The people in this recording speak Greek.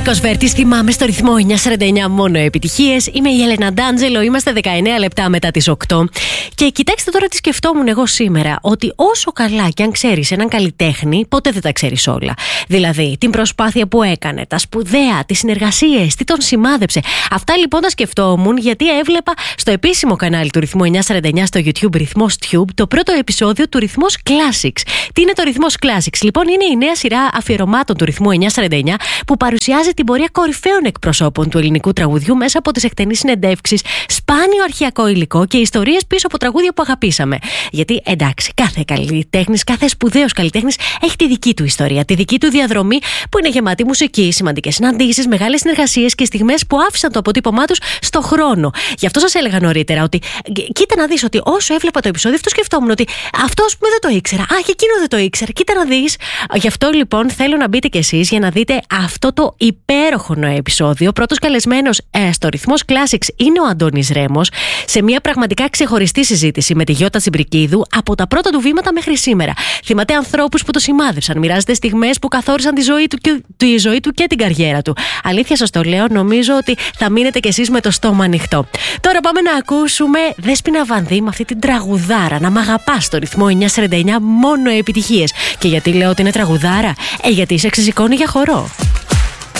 Νίκος Βέρτης, θυμάμαι στο ρυθμό 949 μόνο επιτυχίες. Είμαι η Έλενα Ντάντζελο, είμαστε 19 λεπτά μετά τις 8. Και κοιτάξτε τώρα τι σκεφτόμουν εγώ σήμερα. Ότι όσο καλά κι αν ξέρεις έναν καλλιτέχνη, ποτέ δεν τα ξέρεις όλα. Δηλαδή, την προσπάθεια που έκανε, τα σπουδαία, τις συνεργασίες, τι τον σημάδεψε. Αυτά λοιπόν τα σκεφτόμουν γιατί έβλεπα στο επίσημο κανάλι του Ρυθμού 949 στο YouTube, Ρυθμός Tube, το πρώτο επεισόδιο του Ρυθμός Classics. Τι είναι το Ρυθμός Classics? Λοιπόν, είναι η νέα σειρά αφιερωμάτων του Ρυθμού 949 που παρουσιάζει την πορεία κορυφαίων εκπροσώπων του ελληνικού τραγουδιού μέσα από τις εκτενείς συνεντεύξεις, σπάνιο αρχαιακό υλικό και ιστορίες πίσω από τραγούδια που αγαπήσαμε. Γιατί εντάξει, κάθε καλλιτέχνης, κάθε σπουδαίος καλλιτέχνης έχει τη δική του ιστορία, τη δική του διαδρομή που είναι γεμάτη μουσική, σημαντικές συναντήσεις, μεγάλες συνεργασίες και στιγμές που άφησαν το αποτύπωμά τους στο χρόνο. Γι' αυτό σας έλεγα νωρίτερα ότι κοίτα να δεις ότι όσο έβλεπα το επεισόδιο, αυτό σκεφτόμουν ότι αυτό πούμε δεν το ήξερα. Και εκείνο δεν το ήξερα. Κοίτα να δεις. Γι' αυτό λοιπόν θέλω να μπείτε κι εσείς για να δείτε αυτό το υπέροχο επεισόδιο. Πρώτος καλεσμένος στο Ρυθμός Classics είναι ο Αντώνης Ρέμος, σε μια πραγματικά ξεχωριστή συζήτηση με τη Γιώτα Τσιμπρικίδου από τα πρώτα του βήματα μέχρι σήμερα. Θυμάται ανθρώπους που το σημάδεψαν, μοιράζεται στιγμές που καθόρισαν τη ζωή του και την καριέρα του. Αλήθεια σας το λέω, νομίζω ότι θα μείνετε κι εσείς με το στόμα ανοιχτό. Τώρα πάμε να ακούσουμε Δέσποινα Βανδύ με αυτή την τραγουδάρα. Να μ' αγαπάς στο Ρυθμό 949 μόνο επιτυχίες. Και γιατί λέω ότι είναι τραγουδάρα? Γιατί σε ξεσηκώνει για χορό.